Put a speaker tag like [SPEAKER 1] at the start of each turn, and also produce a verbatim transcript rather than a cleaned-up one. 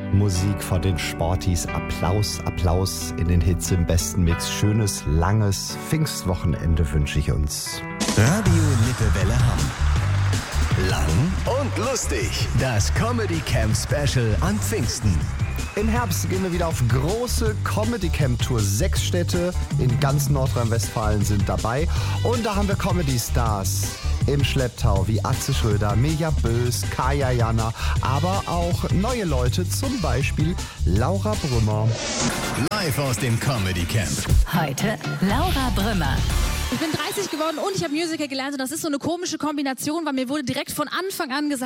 [SPEAKER 1] Musik von den Sportis. Applaus, Applaus in den Hits im besten Mix. Schönes, langes Pfingstwochenende wünsche ich uns.
[SPEAKER 2] Radio Lippewelle Hamm. Lang und lustig. Das Comedy Camp Special an Pfingsten.
[SPEAKER 1] Im Herbst gehen wir wieder auf große Comedy Camp Tour. Sechs Städte in ganz Nordrhein-Westfalen sind dabei. Und da haben wir Comedy Stars im Schlepptau wie Atze Schröder, Mirja Bös, Kaya Jana, aber auch neue Leute, zum Beispiel Laura Brümmer.
[SPEAKER 2] Live aus dem Comedy Camp.
[SPEAKER 3] Heute Laura Brümmer.
[SPEAKER 4] Ich bin dreißig geworden und ich habe Musical gelernt und das ist so eine komische Kombination, weil mir wurde direkt von Anfang an gesagt,